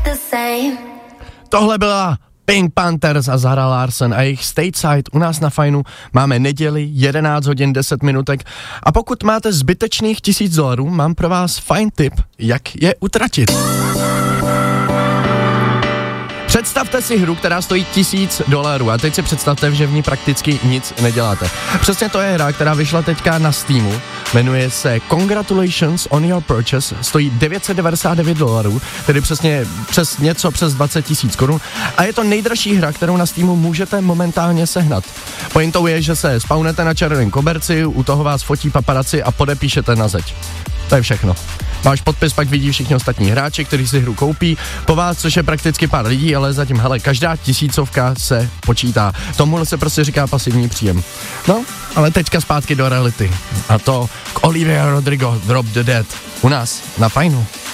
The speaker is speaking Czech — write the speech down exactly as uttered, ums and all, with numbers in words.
Tohle byla Pink Panthers a Zara Larsson a jejich Stateside. U nás na Fajnu máme neděli jedenáct hodin deset minutek a pokud máte zbytečných tisíc dolarů, mám pro vás fajn tip, jak je utratit. Představte si hru, která stojí tisíc dolarů a teď si představte, že v ní prakticky nic neděláte. Přesně to je hra, která vyšla teďka na Steamu, jmenuje se Congratulations on your purchase, stojí devět set devadesát devět dolarů, tedy přesně přes něco přes dvacet tisíc korun a je to nejdražší hra, kterou na Steamu můžete momentálně sehnat. Pointou je, že se spawnete na červeném koberci, u toho vás fotí paparaci a podepíšete na zeď. To je všechno. Váš podpis pak vidí všichni ostatní hráči, kteří si hru koupí, po vás, což je prakticky pár lidí, ale zatím, hele, každá tisícovka se počítá. Tomuhle se prostě říká pasivní příjem. No, ale teďka zpátky do reality. A to k Olivia Rodrigo, Drop the Dead. U nás na Fajnu.